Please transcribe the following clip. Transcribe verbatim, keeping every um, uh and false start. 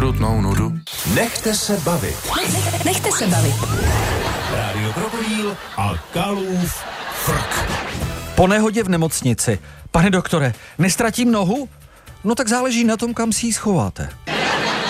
ukrutnou nudu. Nechte se bavit. Nechte se bavit. Rádio Krokodýl a Kalův frk. Po nehodě v nemocnici. Pane doktore, nestratím nohu? No tak záleží na tom, kam si ji schováte.